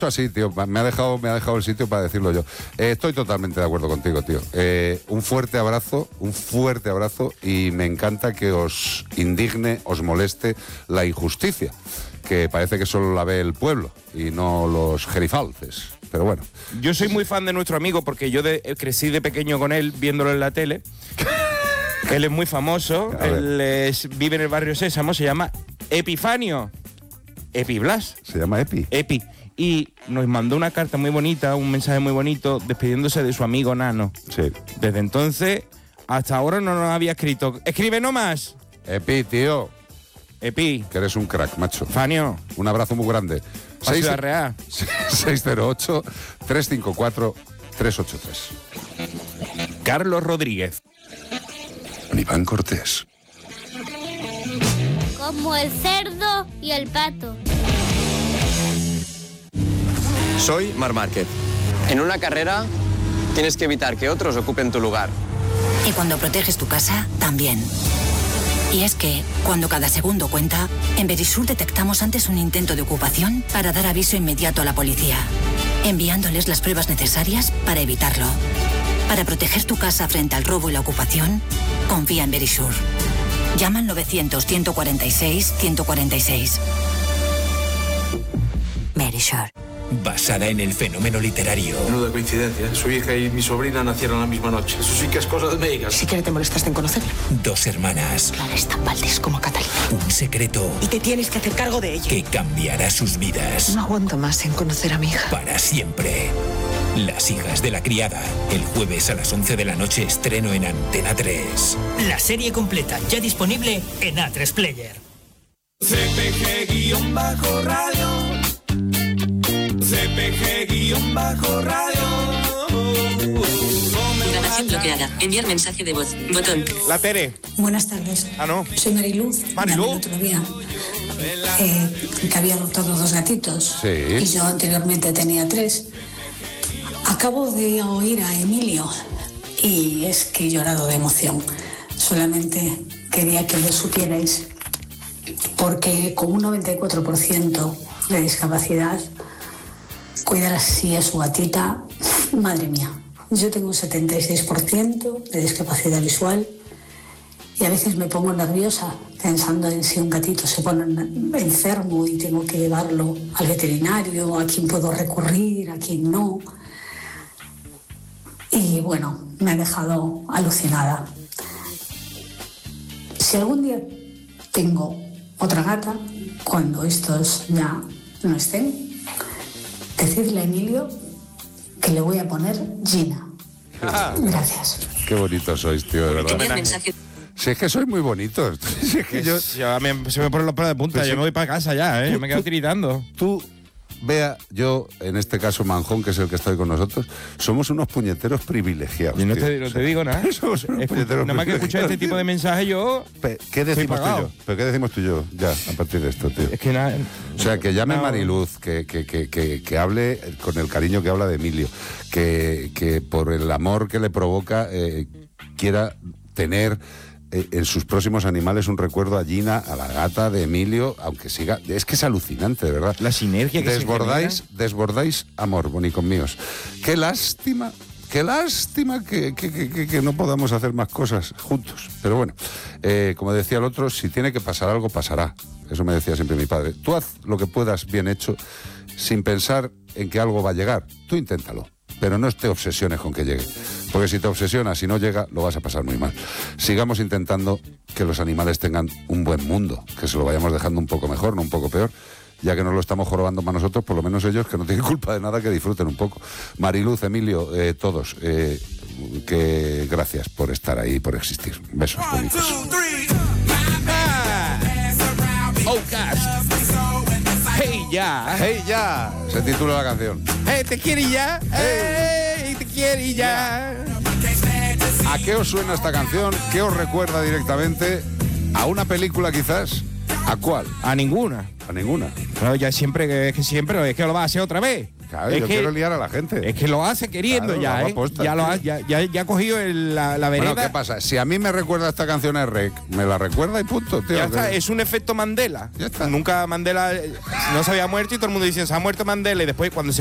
Así, tío, me ha dejado el sitio para decirlo yo. Estoy totalmente de acuerdo contigo, tío. Un fuerte abrazo y me encanta que os indigne, os moleste la injusticia, que parece que solo la ve el pueblo y no los gerifalces. Pero bueno. Yo soy muy fan de nuestro amigo porque yo crecí de pequeño con él, viéndolo en la tele. Él es muy famoso, vive en el barrio Sésamo, se llama Epifanio. Epi Blas. ¿Se llama Epi? Epi. Y nos mandó una carta muy bonita, un mensaje muy bonito, despidiéndose de su amigo Nano. Sí. Desde entonces, hasta ahora no nos había escrito. ¡Escribe nomás! Epi, tío. Epi. Que eres un crack, macho. Fanio. Un abrazo muy grande. 608-354-383. Carlos Rodríguez. Iván Cortés. Como el cerdo y el pato. Soy Marc Márquez. En una carrera tienes que evitar que otros ocupen tu lugar. Y cuando proteges tu casa, también. Y es que, cuando cada segundo cuenta, en Verisur detectamos antes un intento de ocupación para dar aviso inmediato a la policía, enviándoles las pruebas necesarias para evitarlo. Para proteger tu casa frente al robo y la ocupación, confía en Verisur. Llama al 900-146-146. Verisur. Basada en el fenómeno literario. Menuda coincidencia. Su hija y mi sobrina nacieron la misma noche. Eso sí que es cosa de médicas. Si quiere te molestaste en conocerla. Dos hermanas. Clara es tan Valdés como Catalina. Un secreto. Y te tienes que hacer cargo de ello. Que cambiará sus vidas. No aguanto más en conocer a mi hija. Para siempre. Las hijas de la criada. El jueves a las 11 de la noche estreno en Antena 3. La serie completa ya disponible en A3 Player. CPG-radio. CPG-radio. Grabación bloqueada. Enviar mensaje de voz. Botón. La Tere. Buenas tardes. Ah, no. Soy Mariluz. Mariluz. El otro día que había adoptado 2 gatitos. Sí. Y yo anteriormente tenía 3. Acabo de oír a Emilio y es que he llorado de emoción. Solamente quería que lo supierais, porque con un 94% de discapacidad, cuidar así a su gatita, madre mía. Yo tengo un 76% de discapacidad visual y a veces me pongo nerviosa pensando en si un gatito se pone enfermo y tengo que llevarlo al veterinario, a quién puedo recurrir, a quién no. Y bueno, me ha dejado alucinada. Si algún día tengo otra gata, cuando estos ya no estén, decidle a Emilio que le voy a poner Gina. Gracias. Qué bonitos sois, tío, de verdad. Si es que sois muy bonitos. Si es que se me ponen los pelos de punta. Yo me voy para casa ya, ¿eh? Yo me quedo tiritando. Tú, Bea, yo, en este caso Manjón, que es el que está hoy con nosotros, somos unos puñeteros privilegiados. Y no te digo nada. Somos unos puñeteros nada más que escuchar este tipo de mensajes yo... ¿Qué decimos tú y yo? ¿Pero qué decimos tú y yo ya, a partir de esto, tío? Es que nada... O sea, que llame Mariluz, que hable con el cariño que habla de Emilio, que por el amor que le provoca quiera tener... en sus próximos animales un recuerdo a Gina, a la gata de Emilio, aunque siga... Es que es alucinante, de verdad. La sinergia que desbordáis amor, bonicos míos. Qué lástima que no podamos hacer más cosas juntos. Pero bueno, como decía el otro, si tiene que pasar algo, pasará. Eso me decía siempre mi padre. Tú haz lo que puedas bien hecho, sin pensar en que algo va a llegar. Tú inténtalo, pero no te obsesiones con que llegue. Porque si te obsesionas y no llega, lo vas a pasar muy mal. Sigamos intentando que los animales tengan un buen mundo, que se lo vayamos dejando un poco mejor, no un poco peor. Ya que no lo estamos jorobando para nosotros, por lo menos ellos, que no tienen culpa de nada, que disfruten un poco. Mariluz, Emilio, todos, que gracias por estar ahí, por existir. Besos, bonitos. Hey ya. Hey ya. Se titula la canción. Hey, te quiere ya. Hey, te quiere ya. ¿A qué os suena esta canción? ¿Qué os recuerda directamente? ¿A una película quizás? ¿A cuál? A ninguna. ¿A ninguna? No, ya siempre, es que lo vas a hacer otra vez. Claro, yo quiero liar a la gente. Es que lo hace queriendo, Claro, ya, lo hago ¿eh? aposta, Ya, tío. ha cogido la vereda. Bueno, ¿qué pasa? Si a mí me recuerda esta canción de Rec, me la recuerda y punto, tío. Ya está, que- es un efecto Mandela. Ya está. Nunca Mandela no se había muerto y todo el mundo dice, se ha muerto Mandela, y después cuando se